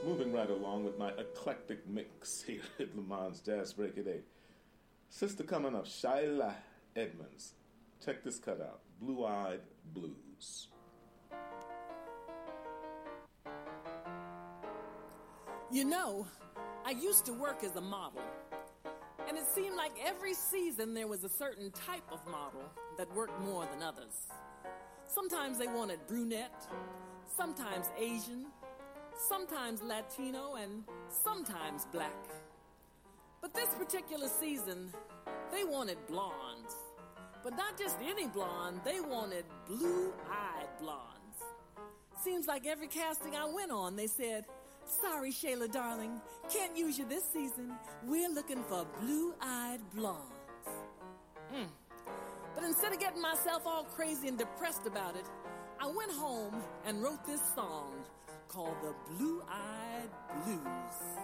Moving right along with my eclectic mix here at Le Mans Jazz Break at 8. Sister coming up, Shyla Edmonds. Check this cut out, Blue Eyed Blues. You know, I used to work as a model, and it seemed like every season there was a certain type of model that worked more than others. Sometimes they wanted brunette, sometimes Asian, sometimes Latino, and sometimes black. But this particular season, they wanted blondes. But not just any blonde, they wanted blue-eyed blondes. Seems like every casting I went on, they said, "Sorry, Shayla, darling, can't use you this season. We're looking for blue-eyed blondes." But instead of getting myself all crazy and depressed about it, I went home and wrote this song called The Blue-Eyed Blues.